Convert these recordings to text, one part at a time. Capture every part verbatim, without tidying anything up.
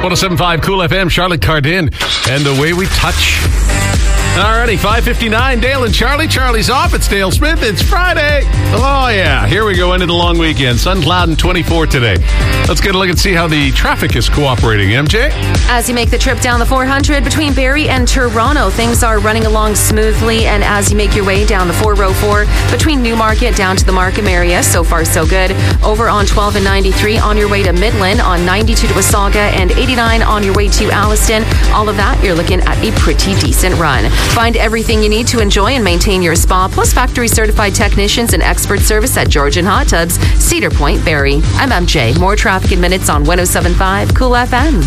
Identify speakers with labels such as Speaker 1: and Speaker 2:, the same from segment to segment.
Speaker 1: one oh seven point five Cool F M, Charlotte Cardin, and the way we touch. Alrighty, five fifty-nine, Dale and Charlie. Charlie's off. It's Dale Smith. It's Friday. Oh, yeah. Here we go into the long weekend. Sun, cloud, and twenty-four today. Let's get a look and see how the traffic is cooperating. M J?
Speaker 2: As you make the trip down the four hundred between Barrie and Toronto, things are running along smoothly. And as you make your way down the four oh four between Newmarket down to the Markham area, so far so good. Over on twelve and ninety-three on your way to Midland, on ninety-two to Wasaga, and eighty-nine on your way to Alliston. All of that, you're looking at a pretty decent run. Find everything you need to enjoy and maintain your spa, plus factory certified technicians and expert service at Georgian Hot Tubs, Cedar Point, Barrie. I'm M J. More traffic in minutes on one oh seven point five Cool F M.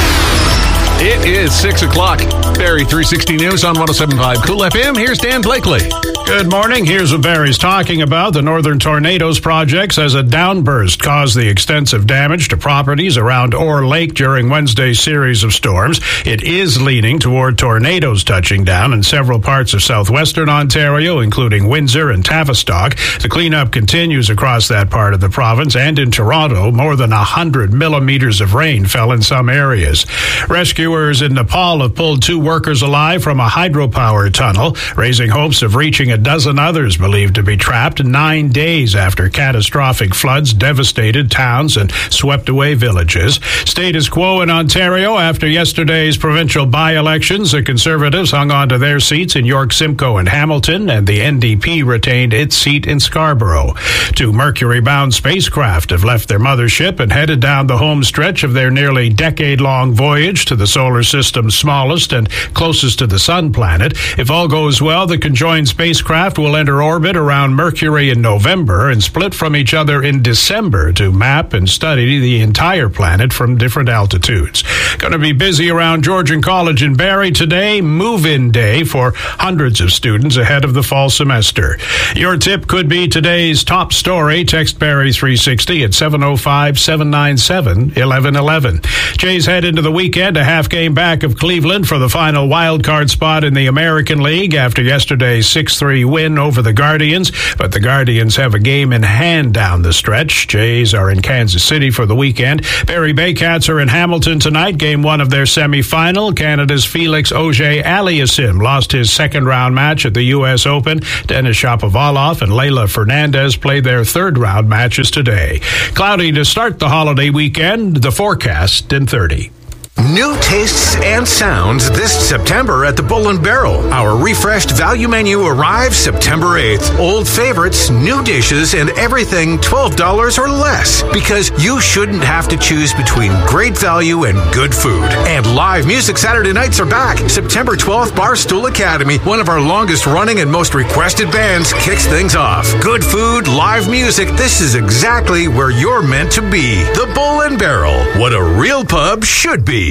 Speaker 1: It is six o'clock. Barrie three sixty News on one oh seven point five Cool F M. Here's Dan Blakely.
Speaker 3: Good morning. Here's what Barrie's talking about. The Northern Tornadoes project says a downburst caused the extensive damage to properties around Orr Lake during Wednesday's series of storms. It is leaning toward tornadoes touching down in several parts of southwestern Ontario, including Windsor and Tavistock. The cleanup continues across that part of the province, and in Toronto, more than one hundred millimeters of rain fell in some areas. Rescuers in Nepal have pulled two workers alive from a hydropower tunnel, raising hopes of reaching a dozen others believed to be trapped nine days after catastrophic floods devastated towns and swept away villages. Status quo in Ontario after yesterday's provincial by-elections. The Conservatives hung on to their seats in York, Simcoe, and Hamilton, and the N D P retained its seat in Scarborough. Two Mercury-bound spacecraft have left their mothership and headed down the home stretch of their nearly decade-long voyage to the solar system's smallest and closest to the sun planet. If all goes well, the conjoined spacecraft will enter orbit around Mercury in November and split from each other in December to map and study the entire planet from different altitudes. Going to be busy around Georgian College in Barrie today, move-in day for hundreds of students ahead of the fall semester. Your tip could be today's top story. Text Barrie three sixty at seven oh five, seven nine seven, eleven eleven. Jays head into the weekend a half game back of Cleveland for the final wild card spot in the American League after yesterday's six three win over the Guardians, but the Guardians have a game in hand down the stretch. Jays are in Kansas City for the weekend. Barrie Baycats are in Hamilton tonight, game one of their semifinal. Canada's Felix Auger-Aliassime lost his second round match at the U S Open. Denis Shapovalov and Leylah Fernandez played their third round matches today. Cloudy to start the holiday weekend. The forecast in thirty.
Speaker 4: New tastes and sounds this September at the Bull and Barrel. Our refreshed value menu arrives September eighth. Old favorites, new dishes, and everything twelve dollars or less. Because you shouldn't have to choose between great value and good food. And live music Saturday nights are back. September twelfth, Barstool Academy, one of our longest running and most requested bands, kicks things off. Good food, live music, this is exactly where you're meant to be. The Bull and Barrel, what a real pub should be.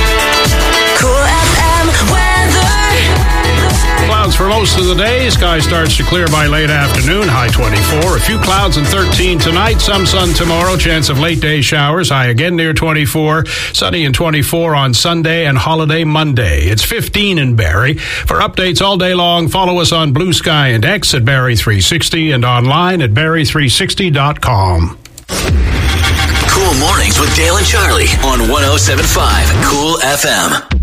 Speaker 5: Cool F M weather.
Speaker 3: Clouds for most of the day. Sky starts to clear by late afternoon. High twenty-four. A few clouds and thirteen tonight. Some sun tomorrow. Chance of late day showers. High again near twenty-four. Sunny and twenty-four on Sunday and holiday Monday. It's fifteen in Barrie. For updates all day long, follow us on Blue Sky and X at Barrie three sixty and online at barrie three sixty dot com.
Speaker 6: Cool Mornings with Dale and Charlie on one oh seven point five Cool F M.